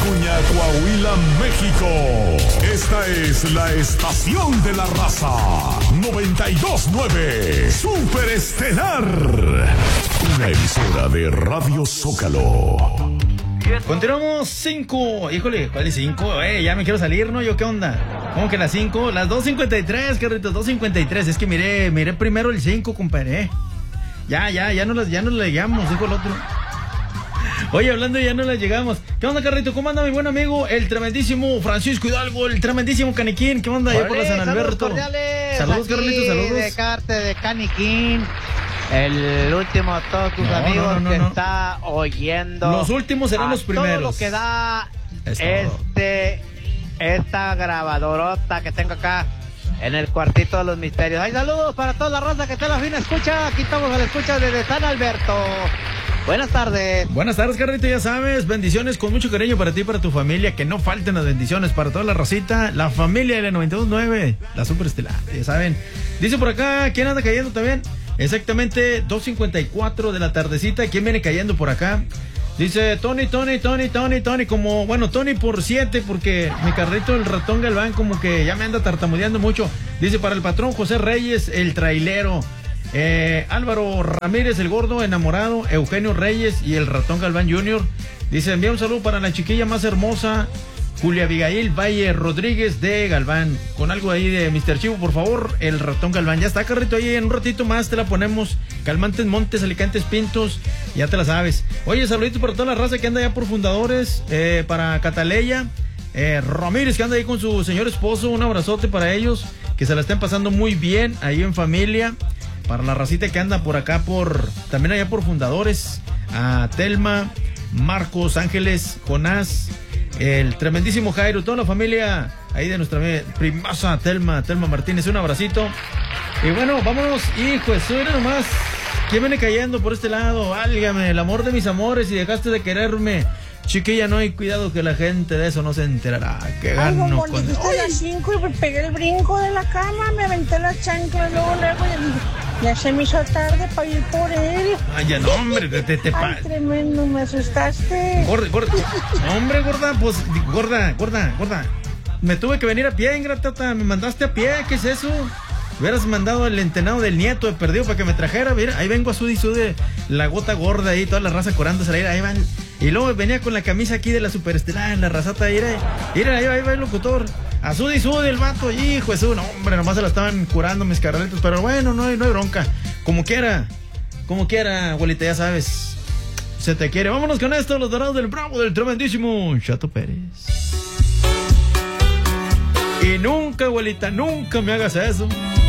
Acuña, Coahuila, México. Esta es la estación de la raza. 92.9 Super Estelar. Una emisora de Radio Zócalo. Continuamos 5. Híjole, ¿cuál es 5? Ya me quiero salir, ¿no? ¿Yo qué onda? ¿Cómo que las 5? Las 2.53, Carlitos, 2.53. Es que miré primero el 5, compadre. Ya no las llegamos, dijo el otro. Oye, hablando ya no las llegamos. ¿Qué onda, Carlito? ¿Cómo anda mi buen amigo? El tremendísimo Francisco Hidalgo, el tremendísimo Caniquín. ¿Qué onda allá por la San Alberto? Saludos, Carlitos, saludos. De Carte de Caniquín. El último a todos tus amigos que está oyendo. Los últimos serán los primeros. Todo lo que da esta grabadorota que tengo acá en el cuartito de los misterios. Hay saludos para toda la raza que está en la fina escucha. Aquí estamos a la escucha desde San Alberto. Buenas tardes. Buenas tardes, Carlito, ya sabes, bendiciones con mucho cariño para ti y para tu familia, que no falten las bendiciones para toda la racita, la familia de la 92.9, la Super Estelar, ya saben. Dice por acá, ¿quién anda cayendo también? Exactamente 2:54 de la tardecita, ¿quién viene cayendo por acá? Dice Tony, como, bueno, Tony por 7, porque mi carrito, el ratón Galván, como que ya me anda tartamudeando mucho. Dice para el patrón José Reyes, el trailero. Álvaro Ramírez, el gordo enamorado, Eugenio Reyes y el ratón Galván Jr. Dice, envía un saludo para la chiquilla más hermosa, Julia Abigail Valle Rodríguez de Galván. Con algo ahí de Mr. Chivo, por favor, el ratón Galván. Ya está, Carrito, ahí en un ratito más te la ponemos. Calmantes, Montes, Alicantes, Pintos, ya te la sabes. Oye, saluditos para toda la raza que anda allá por Fundadores, para Cataleya, Ramírez, que anda ahí con su señor esposo. Un abrazote para ellos, que se la estén pasando muy bien ahí en familia. Para la racita que anda por acá, también allá por Fundadores, a Telma, Marcos, Ángeles, Jonás, el tremendísimo Jairo, toda la familia ahí de nuestra primaza Telma Martínez, un abracito. Y bueno, vámonos, hijo, eso era nomás. ¿Quién viene cayendo por este lado? Válgame, el amor de mis amores, y dejaste de quererme. Chiquilla, no hay cuidado que la gente de eso no se enterará. Que gano con... Dijiste las 5 y pegué el brinco de la cama, me aventé la chancla, luego ya se me hizo tarde para ir por él. Ay, ya no, hombre, Ay, tremendo, me asustaste. Gorda, hombre, gorda, pues, gorda. Me tuve que venir a pie, ingratata, me mandaste a pie, ¿qué es eso? Hubieras mandado el entenado del nieto de perdido para que me trajera. Mira, ahí vengo a sude la gota gorda ahí, toda la raza curándose ahí van. Y luego venía con la camisa aquí de la Superestelar, la razata, ahí va el locutor. A sude el vato, hijo de su, no, hombre, nomás se la estaban curando mis carralitos, pero bueno, no hay bronca. Como quiera, abuelita, ya sabes, se te quiere. Vámonos con esto, los dorados del Bravo, del tremendísimo Chato Pérez. Y nunca, abuelita, nunca me hagas eso.